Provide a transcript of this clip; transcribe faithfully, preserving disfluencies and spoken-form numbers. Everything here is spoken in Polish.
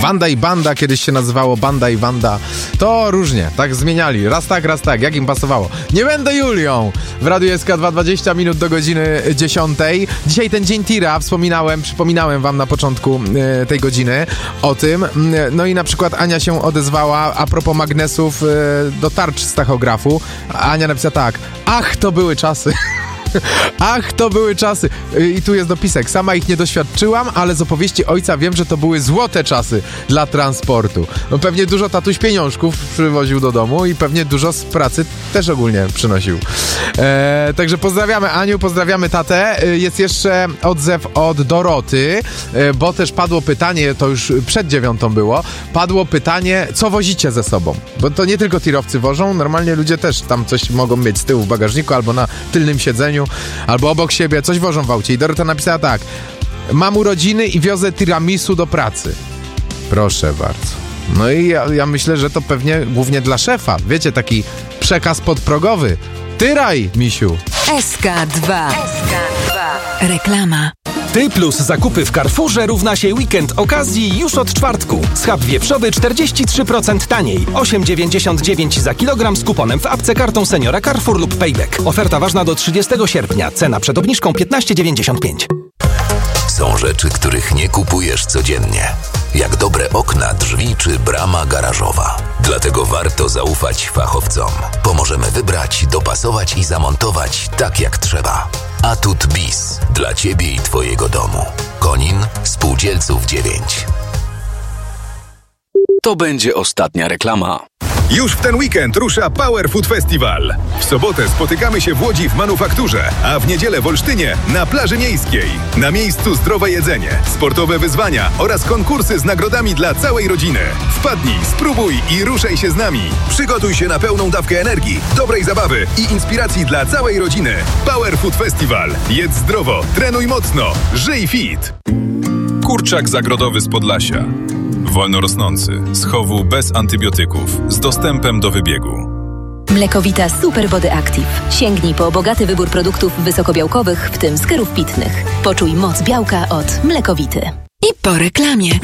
Wanda i Banda, kiedyś się nazywało Banda i Wanda. To różnie, tak zmieniali. Raz tak, raz tak, jak im pasowało. Nie będę Julią! W Radiu S K dwa, dwadzieścia minut do godziny dziesiątej. Dzisiaj ten dzień tira, wspominałem, przypominałem wam na początku e, tej godziny o tym. No i na przykład Ania się odezwała a propos magnesów e, do tarcz z tachografu. Ania napisała tak: ach, to były czasy. Ach, to były czasy. I tu jest dopisek. Sama ich nie doświadczyłam, ale z opowieści ojca wiem, że to były złote czasy dla transportu. No pewnie dużo tatuś pieniążków przywoził do domu i pewnie dużo z pracy też ogólnie przynosił. E, także pozdrawiamy Aniu, pozdrawiamy tatę. E, jest jeszcze odzew od Doroty, e, bo też padło pytanie, to już przed dziewiątą było, padło pytanie, co wozicie ze sobą? Bo to nie tylko tirowcy wożą, normalnie ludzie też tam coś mogą mieć z tyłu w bagażniku albo na tylnym siedzeniu, albo obok siebie, coś wożą w aucie. I Dorota napisała tak: mam urodziny i wiozę tiramisu do pracy. Proszę bardzo. No i ja, ja myślę, że to pewnie głównie dla szefa. Wiecie, taki przekaz podprogowy. Tyraj, misiu. S K dwa. S K dwa. Reklama. Ty plus zakupy w Carrefourze równa się weekend okazji już od czwartku. Schab wieprzowy czterdzieści trzy procent taniej. osiem dziewięćdziesiąt dziewięć za kilogram z kuponem w apce, kartą seniora Carrefour lub Payback. Oferta ważna do trzydziestego sierpnia. Cena przed obniżką piętnaście dziewięćdziesiąt pięć. Są rzeczy, których nie kupujesz codziennie. Jak dobre okna, drzwi czy brama garażowa. Dlatego warto zaufać fachowcom. Pomożemy wybrać, dopasować i zamontować tak jak trzeba. Atut Bis. Dla Ciebie i Twojego domu. Konin, Spółdzielców dziewięć. To będzie ostatnia reklama. Już w ten weekend rusza Power Food Festival. W sobotę spotykamy się w Łodzi w Manufakturze, a w niedzielę w Olsztynie na plaży miejskiej. Na miejscu zdrowe jedzenie, sportowe wyzwania oraz konkursy z nagrodami dla całej rodziny. Wpadnij, spróbuj i ruszaj się z nami. Przygotuj się na pełną dawkę energii, dobrej zabawy i inspiracji dla całej rodziny. Power Food Festival. Jedz zdrowo, trenuj mocno, żyj fit. Kurczak zagrodowy z Podlasia. Wolno rosnący, z chowu bez antybiotyków, z dostępem do wybiegu. Mlekowita Super Body Active. Sięgnij po bogaty wybór produktów wysokobiałkowych, w tym skierów pitnych. Poczuj moc białka od Mlekowity. I po reklamie.